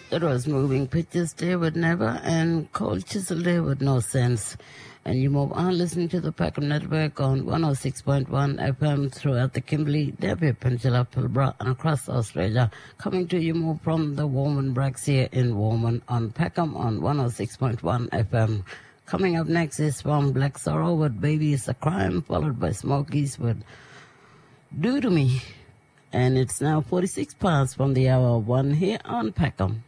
That was Moving Pictures Day with Never and Cold Chisel Day with No Sense. And you move on listening to the Peckham Network on 106.1 FM throughout the Kimberley, Derby Peninsula, Pilbara, and across Australia. Coming to you more from the Warman Brax here in Warman on Peckham on 106.1 FM. Coming up next is from Black Sorrow with Baby Is a Crime, followed by Smokies with Do To Me. And it's now 46 past from the hour of 1 here on Peckham.